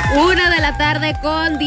1:17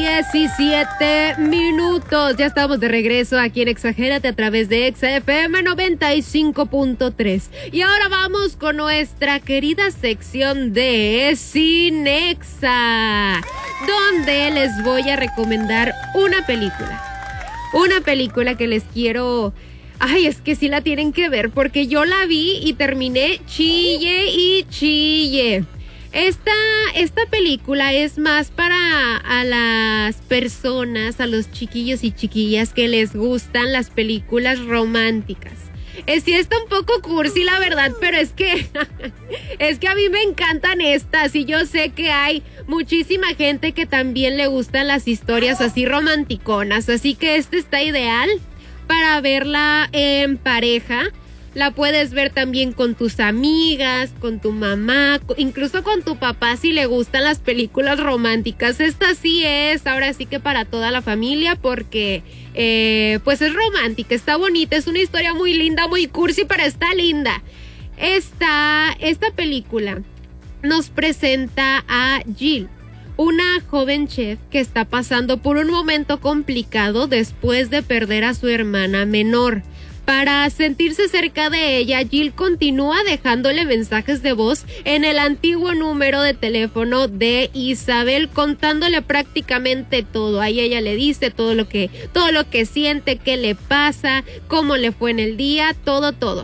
p.m. Ya estamos de regreso aquí en Exagérate a través de Exa FM 95.3. Y ahora vamos con nuestra querida sección de Cinexa, donde les voy a recomendar una película. Una película que les quiero... Ay, es que sí la tienen que ver, porque yo la vi y terminé chille y chille. Esta película es más para a las personas, a los chiquillos y chiquillas que les gustan las películas románticas. Sí está un poco cursi, la verdad, pero es que a mí me encantan estas y yo sé que hay muchísima gente que también le gustan las historias así romanticonas, así que está ideal para verla en pareja. La puedes ver también con tus amigas, con tu mamá, incluso con tu papá si le gustan las películas románticas. Esta sí es, ahora sí que para toda la familia, porque pues es romántica, está bonita, es una historia muy linda, muy cursi, pero está linda. Esta película nos presenta a Jill, una joven chef que está pasando por un momento complicado después de perder a su hermana menor. Para sentirse cerca de ella, Jill continúa dejándole mensajes de voz en el antiguo número de teléfono de Isabel, contándole prácticamente todo. Ahí ella le dice todo lo que siente, qué le pasa, cómo le fue en el día, todo.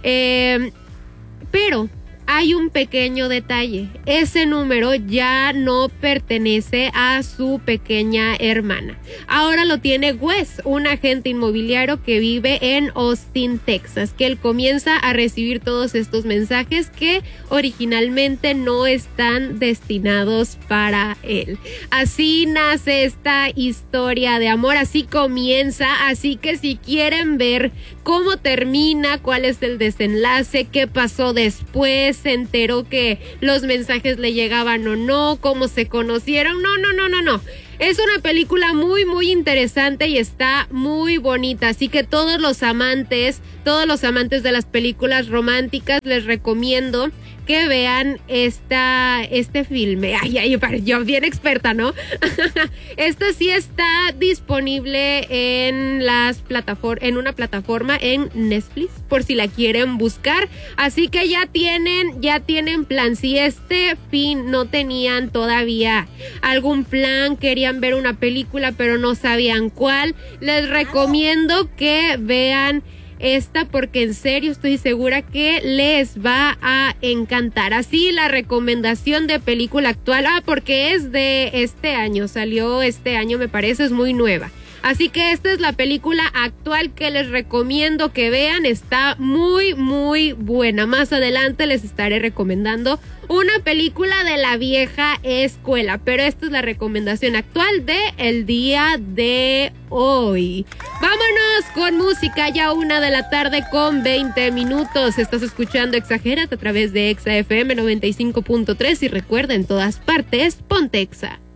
Pero hay un pequeño detalle. Ese número ya no pertenece a su pequeña hermana. Ahora lo tiene Wes, un agente inmobiliario que vive en Austin, Texas, que él comienza a recibir todos estos mensajes que originalmente no están destinados para él. Así nace esta historia de amor, así comienza, así que si quieren ver cómo termina, cuál es el desenlace, qué pasó después, se enteró que los mensajes le llegaban o no, cómo se conocieron, no. Es una película muy, muy interesante y está muy bonita, así que todos los amantes de las películas románticas les recomiendo que vean este filme. Ay, yo bien experta, ¿no? Esta sí está disponible en una plataforma en Netflix, por si la quieren buscar. Así que ya tienen plan. Si este fin no tenían todavía algún plan, querían ver una película pero no sabían cuál, les recomiendo que vean esta, porque en serio estoy segura que les va a encantar. Así la recomendación de película actual, porque es de este año, salió este año me parece, es muy nueva. Así que esta es la película actual que les recomiendo que vean, está muy, muy buena. Más adelante les estaré recomendando una película de la vieja escuela, pero esta es la recomendación actual de el día de hoy. Vámonos con música, ya 1:20 p.m. Estás escuchando Exagérate a través de Exa FM 95.3 y recuerda, en todas partes, ponte Exa.